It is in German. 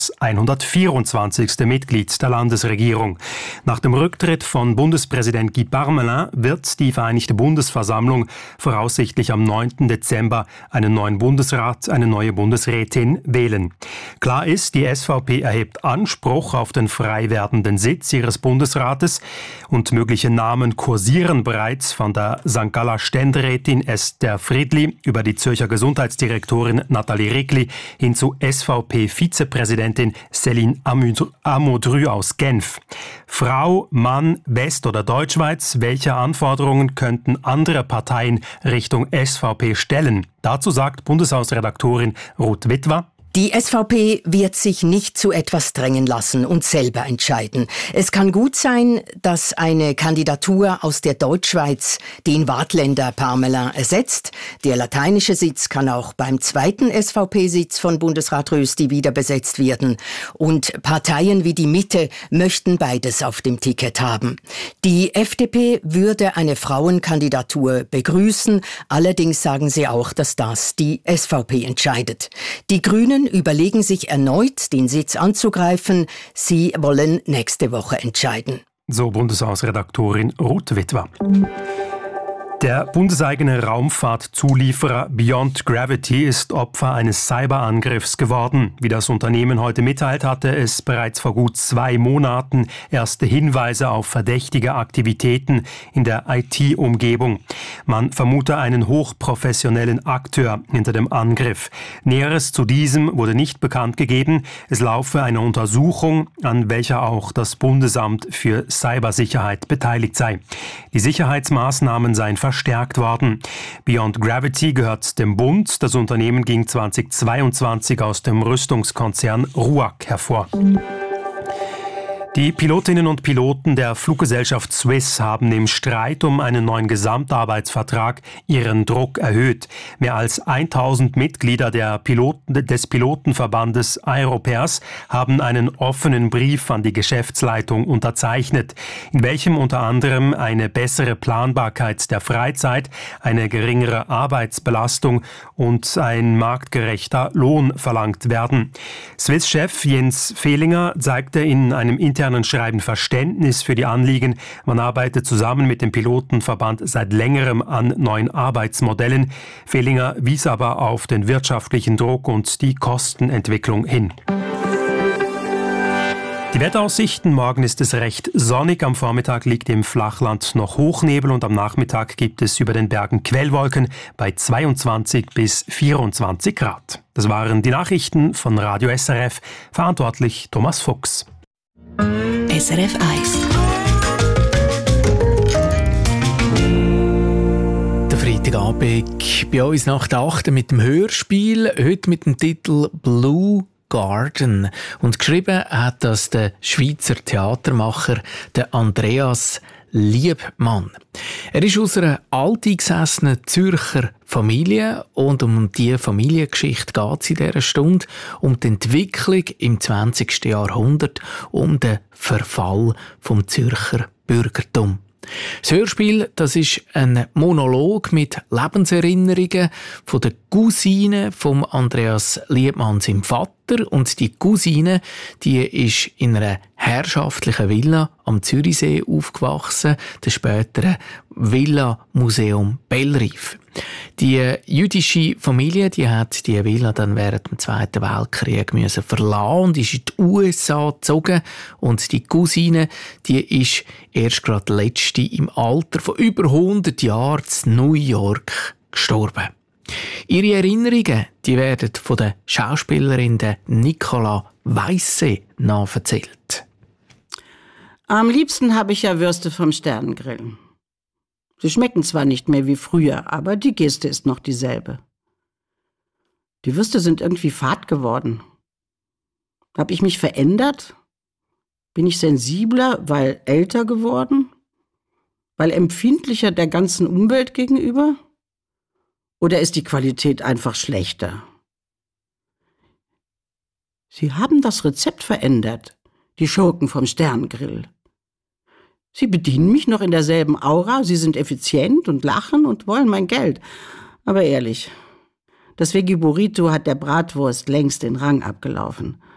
124. Mitglied der Landesregierung. Nach dem Rücktritt von Bundespräsident Guy Parmelin wird die Vereinigte Bundesversammlung voraussichtlich am 9. Dezember einen neuen Bundesrat, eine neue Bundesrätin wählen. Klar ist, die SVP erhebt Anspruch auf den frei werdenden Sitz ihres Bundesrates und mögliche Namen kursieren bereits von der St. Galler Ständerätin Esther Friedli über die Zürcher Gesundheitsdirektorin Nathalie Rickli hin zu SVP-Vizepräsidentin Céline Amodru aus Genf. Frau, Mann, West- oder Deutschschweiz, welche Anforderungen könnten andere Parteien Richtung SVP stellen? Dazu sagt Bundeshausredaktorin Ruth Witwer: Die SVP wird sich nicht zu etwas drängen lassen und selber entscheiden. Es kann gut sein, dass eine Kandidatur aus der Deutschschweiz den Waadtländer Parmelin ersetzt. Der lateinische Sitz kann auch beim zweiten SVP-Sitz von Bundesrat Rösti wieder besetzt werden. Und Parteien wie die Mitte möchten beides auf dem Ticket haben. Die FDP würde eine Frauenkandidatur begrüßen. Allerdings sagen sie auch, dass das die SVP entscheidet. Die Grünen überlegen sich erneut, den Sitz anzugreifen. Sie wollen nächste Woche entscheiden. So Bundeshausredaktorin Ruth Witwer. Der bundeseigene Raumfahrtzulieferer Beyond Gravity ist Opfer eines Cyberangriffs geworden. Wie das Unternehmen heute mitteilt, hatte es bereits vor gut 2 Monaten erste Hinweise auf verdächtige Aktivitäten in der IT-Umgebung. Man vermute einen hochprofessionellen Akteur hinter dem Angriff. Näheres zu diesem wurde nicht bekannt gegeben. Es laufe eine Untersuchung, an welcher auch das Bundesamt für Cybersicherheit beteiligt sei. Die Sicherheitsmaßnahmen seien verstärkt worden. Beyond Gravity gehört dem Bund. Das Unternehmen ging 2022 aus dem Rüstungskonzern RUAG hervor. Die Pilotinnen und Piloten der Fluggesellschaft Swiss haben im Streit um einen neuen Gesamtarbeitsvertrag ihren Druck erhöht. Mehr als 1000 Mitglieder des Pilotenverbandes Aeropairs haben einen offenen Brief an die Geschäftsleitung unterzeichnet, in welchem unter anderem eine bessere Planbarkeit der Freizeit, eine geringere Arbeitsbelastung und ein marktgerechter Lohn verlangt werden. Swiss-Chef Jens Fehlinger zeigte in einem internen Schreiben Verständnis für die Anliegen. Man arbeitet zusammen mit dem Pilotenverband seit längerem an neuen Arbeitsmodellen. Fehlinger wies aber auf den wirtschaftlichen Druck und die Kostenentwicklung hin. Die Wetteraussichten: Morgen ist es recht sonnig, am Vormittag liegt im Flachland noch Hochnebel und am Nachmittag gibt es über den Bergen Quellwolken bei 22 bis 24 Grad. Das waren die Nachrichten von Radio SRF, verantwortlich Thomas Fuchs. SRF 1. Der Freitagabend bei uns nach der 8. mit dem Hörspiel, heute mit dem Titel «Blue Garden». Und geschrieben hat das der Schweizer Theatermacher der Andreas Liebmann. Er ist aus einer alteingesessenen Zürcher Familie und um diese Familiengeschichte geht es in dieser Stunde, um die Entwicklung im 20. Jahrhundert, um den Verfall vom Zürcher Bürgertum. Das Hörspiel, das ist ein Monolog mit Lebenserinnerungen von der Cousine von Andreas Liebmann, seinem Vater. Und die Cousine, die ist in einer herrschaftlichen Villa am Zürichsee aufgewachsen, der späteren Villa Museum Bellrive. Die jüdische Familie, die hat die Villa dann während dem Zweiten Weltkrieg müssen verlassen und ist in die USA gezogen. Und die Cousine, die ist erst gerade letzte im Alter von über 100 Jahren in New York gestorben. Ihre Erinnerungen, die werden von der Schauspielerin Nicola Weisse nacherzählt. Am liebsten habe ich ja Würste vom Sternengrill. Sie schmecken zwar nicht mehr wie früher, aber die Geste ist noch dieselbe. Die Würste sind irgendwie fad geworden. Habe ich mich verändert? Bin ich sensibler, weil älter geworden? Weil empfindlicher der ganzen Umwelt gegenüber? Oder ist die Qualität einfach schlechter? Sie haben das Rezept verändert, die Schurken vom Sternengrill. Sie bedienen mich noch in derselben Aura, sie sind effizient und lachen und wollen mein Geld. Aber ehrlich, das Veggie Burrito hat der Bratwurst längst den Rang abgelaufen.